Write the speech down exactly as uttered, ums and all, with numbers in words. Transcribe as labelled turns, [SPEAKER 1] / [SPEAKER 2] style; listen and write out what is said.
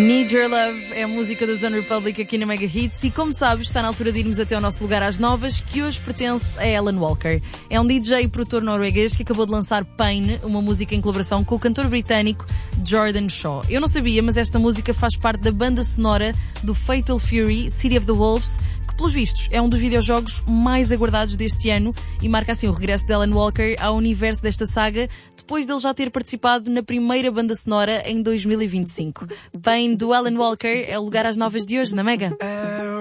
[SPEAKER 1] Need Your Love é a música da Zone Republic aqui na Mega Hits e, como sabes, está na altura de irmos até ao nosso lugar às novas, que hoje pertence a Alan Walker. É um D J e produtor norueguês que acabou de lançar Pain, uma música em colaboração com o cantor britânico Jordan Shaw. Eu não sabia, mas esta música faz parte da banda sonora do Fatal Fury, City of the Wolves, que, pelos vistos, é um dos videojogos mais aguardados deste ano e marca assim o regresso de Alan Walker ao universo desta saga, depois dele já ter participado na primeira banda sonora em dois mil e vinte e cinco. Pain, do Alan Walker, é o lugar às novas de hoje na Mega.